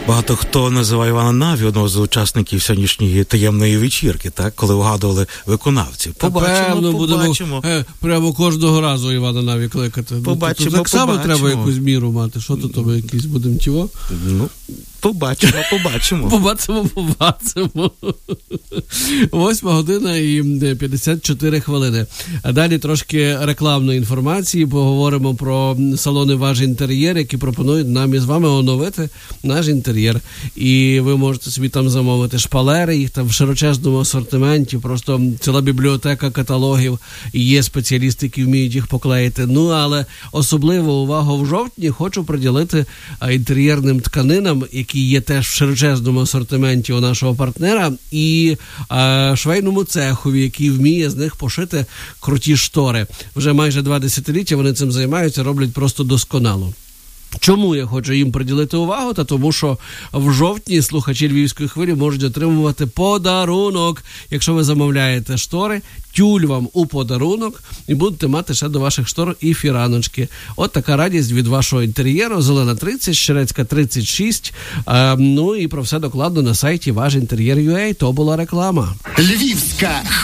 Багато хто називає Івана Наві, одного з учасників сьогоднішньої таємної вечірки, так? Коли вгадували виконавців. Побачимо. Прямо кожного разу Івана Наві кликати. Побачимо. Так само треба якусь міру мати. Що тут ми якісь будемо чого? Ну, побачимо. Побачимо. 8:00 і 54 хвилини. А далі трошки рекламної інформації. Поговоримо про салони «Ваш інтер'єр», які пропонують нам із вами оновити наш інтер'єр. І ви можете собі там замовити шпалери, їх там в широчезному асортименті, просто ціла бібліотека каталогів, і є спеціалісти, які вміють їх поклеїти. Ну, але особливу увагу в жовтні хочу приділити інтер'єрним тканинам, які є теж в широчезному асортименті у нашого партнера, і швейному цехові, який вміє з них пошити круті штори. Вже майже 2 десятиліття вони цим займаються, роблять просто досконало. Чому я хочу їм приділити увагу? Та тому, що в жовтні слухачі Львівської хвилі можуть отримувати подарунок. Якщо ви замовляєте штори, тюль вам у подарунок, і будете мати ще до ваших штор і фіраночки. От така радість від вашого інтер'єру. Зелена 30, Щерецька 36. Ну і про все докладно на сайті вашінтер'єр.ua. То була реклама. Львівська